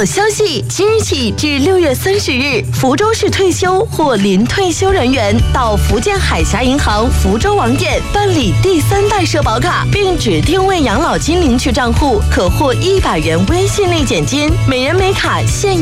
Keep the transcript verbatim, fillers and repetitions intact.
好消息！即日起至六月三十日，福州市退休或临退休人员到福建海峡银行福州网点办理第三代社保卡，并指定为养老金领取账户，可获一百元微信内减金，每人每卡限